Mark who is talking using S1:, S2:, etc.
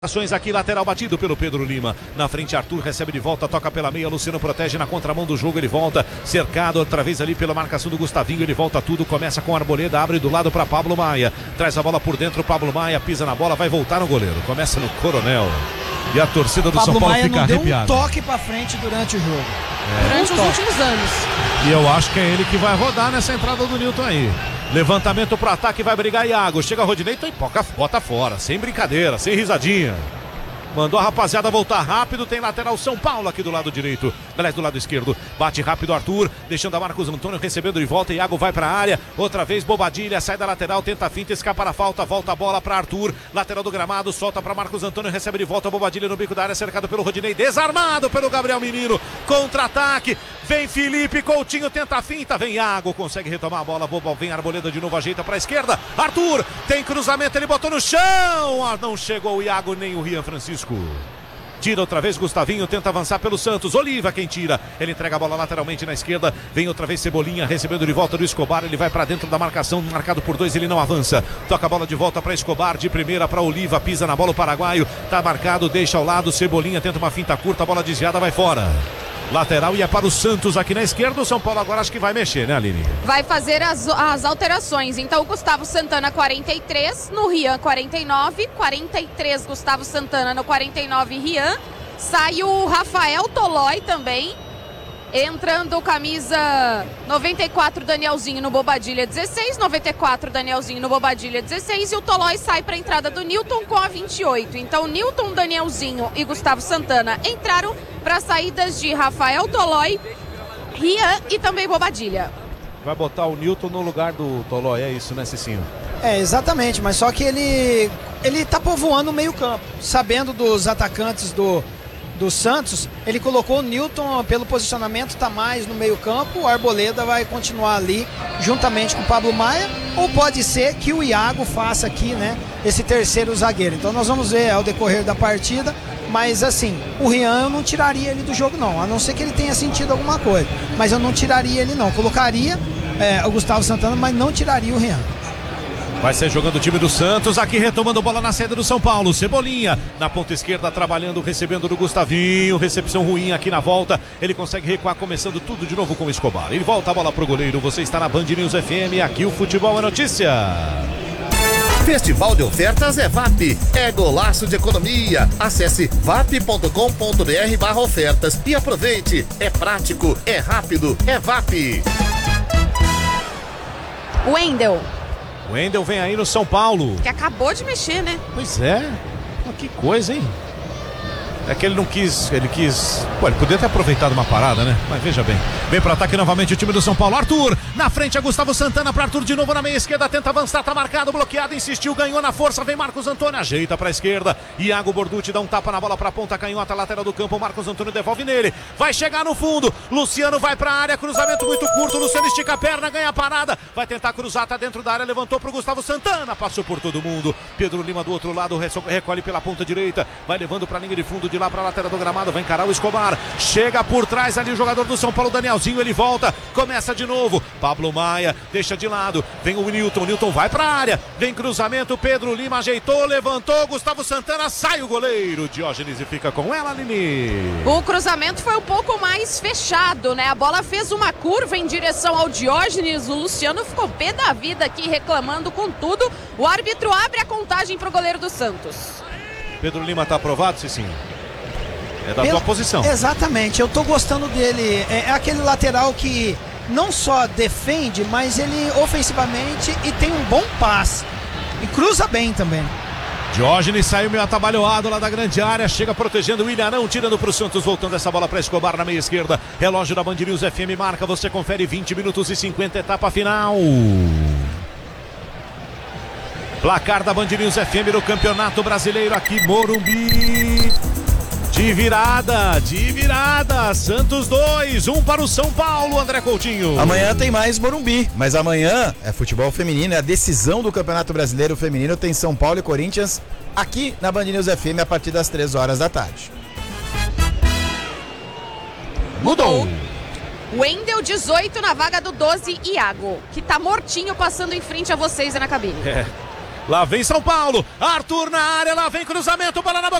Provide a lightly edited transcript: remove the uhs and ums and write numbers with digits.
S1: Ações aqui, lateral batido pelo Pedro Lima. Na frente, Arthur recebe de volta, toca pela meia. Luciano protege na contramão do jogo. Ele volta, cercado outra vez ali pela marcação do Gustavinho. Ele volta tudo, começa com Arboleda, abre do lado para Pablo Maia. Traz a bola por dentro, Pablo Maia pisa na bola, vai voltar no goleiro. Começa no Coronel. E a torcida do São Paulo
S2: Maia
S1: fica
S2: não
S1: arrepiada.
S2: Deu um toque para frente durante o jogo.
S3: Durante os últimos anos.
S1: E eu acho que é ele que vai rodar nessa entrada do Nilton aí. Levantamento pro ataque, vai brigar Iago. Chega Rodinei, bota fora. Sem brincadeira, sem risadinha. Mandou a rapaziada voltar rápido. Tem lateral São Paulo aqui do lado direito. Aliás, do lado esquerdo. Bate rápido Arthur. Deixando a Marcos Antônio recebendo de volta. Iago vai pra área. Outra vez Bobadilha. Sai da lateral. Tenta a finta. Escapa na falta. Volta a bola pra Arthur. Lateral do gramado. Solta pra Marcos Antônio. Recebe de volta Bobadilha no bico da área. Cercado pelo Rodinei. Desarmado pelo Gabriel Menino. Contra-ataque. Vem Felipe Coutinho. Tenta a finta. Vem Iago. Consegue retomar a bola. Vem Arboleda de novo. Ajeita pra esquerda. Arthur. Tem cruzamento. Ele botou no chão. Não chegou o Iago nem o Rian Francisco. Tira outra vez Gustavinho, tenta avançar pelo Santos. Oliva quem tira, ele entrega a bola lateralmente na esquerda. Vem outra vez Cebolinha, recebendo de volta do Escobar. Ele vai pra dentro da marcação, marcado por dois, ele não avança. Toca a bola de volta pra Escobar, de primeira pra Oliva. Pisa na bola o paraguaio, tá marcado, deixa ao lado. Cebolinha tenta uma finta curta, a bola desviada, vai fora. Lateral e é para o Santos aqui na esquerda. O São Paulo agora acho que vai mexer, né, Aline?
S3: Vai fazer as alterações. Então, Gustavo Santana 43, no Rian 49. 43, Gustavo Santana no 49, Rian. Sai o Rafael Tolói também. Entrando camisa 94, Danielzinho no Bobadilha 16. 94, Danielzinho no Bobadilha 16. E o Tolói sai para a entrada do Nilton com a 28. Então, Nilton, Danielzinho e Gustavo Santana entraram para saídas de Rafael Tolói, Rian e também Bobadilha.
S1: Vai botar o Nilton no lugar do Tolói, é isso, né, Cicinho?
S2: É, exatamente, mas só que ele tá povoando o meio campo. Sabendo dos atacantes do Santos, ele colocou o Nilton pelo posicionamento, tá mais no meio campo. O Arboleda vai continuar ali juntamente com o Pablo Maia, ou pode ser que o Iago faça aqui, né, esse terceiro zagueiro. Então nós vamos ver ao decorrer da partida, mas assim, o Rian eu não tiraria ele do jogo não, a não ser que ele tenha sentido alguma coisa, mas eu não tiraria ele não, colocaria o Gustavo Santana, mas não tiraria o Rian.
S1: Vai ser jogando o time do Santos, aqui retomando bola na saída do São Paulo. Cebolinha na ponta esquerda, trabalhando, recebendo do Gustavinho. Recepção ruim aqui na volta. Ele consegue recuar, começando tudo de novo com o Escobar. Ele volta a bola pro goleiro. Você está na Band News FM. Aqui o futebol é notícia.
S4: Festival de ofertas é VAP. É golaço de economia. Acesse vap.com.br/ofertas e aproveite. É prático, é rápido, é VAP.
S3: Wendel.
S1: O Wendel vem aí no São Paulo.
S3: Que acabou de mexer, né?
S1: Pois é. Que coisa, hein? É que ele não quis, Pô, ele podia ter aproveitado uma parada, né? Mas veja bem. Vem pro ataque novamente o time do São Paulo. Arthur, na frente é Gustavo Santana pra Arthur de novo na meia esquerda. Tenta avançar, tá marcado, bloqueado, insistiu, ganhou na força. Vem Marcos Antônio, ajeita pra esquerda. Iago Borducci dá um tapa na bola pra ponta canhota, lateral do campo. Marcos Antônio devolve nele. Vai chegar no fundo. Luciano vai pra área, cruzamento muito curto. Luciano estica a perna, ganha a parada. Vai tentar cruzar, tá dentro da área, levantou pro Gustavo Santana. Passou por todo mundo. Pedro Lima do outro lado, recolhe pela ponta direita. Vai levando pra linha de fundo, de lá pra lateral do gramado. Vai encarar o Escobar, chega por trás ali o jogador do São Paulo, Danielzinho, ele volta, começa de novo, Pablo Maia, deixa de lado, vem o Nilton vai pra área, vem cruzamento, Pedro Lima ajeitou, levantou, Gustavo Santana, sai o goleiro, Diógenes e fica com ela, Lini.
S3: O cruzamento foi um pouco mais fechado, né? A bola fez uma curva em direção ao Diógenes, o Luciano ficou pé da vida aqui reclamando com tudo, o árbitro abre a contagem pro goleiro do Santos.
S1: Pedro Lima tá aprovado, Cicinho? É da tua posição.
S2: Exatamente, eu tô gostando dele. É aquele lateral que não só defende, mas ele ofensivamente e tem um bom passe. E cruza bem também.
S1: Diógenes saiu meio atabalhoado lá da grande área, chega protegendo o Ilharão, tirando pro Santos, voltando essa bola pra Escobar na meia esquerda. Relógio da Band News FM marca, você confere 20 minutos e 50, etapa final. Placar da Band News FM no Campeonato Brasileiro aqui, Morumbi. De virada, Santos 2, 1 para o São Paulo, André Coutinho.
S5: Amanhã tem mais Morumbi, mas amanhã é futebol feminino, é a decisão do Campeonato Brasileiro Feminino, tem São Paulo e Corinthians aqui na Band News FM a partir das 3 horas da tarde.
S1: Mudou.
S3: Wendel 18 na vaga do 12, Iago, que tá mortinho passando em frente a vocês na cabine.
S1: Lá vem São Paulo. Arthur na área, lá vem cruzamento, bola na boca.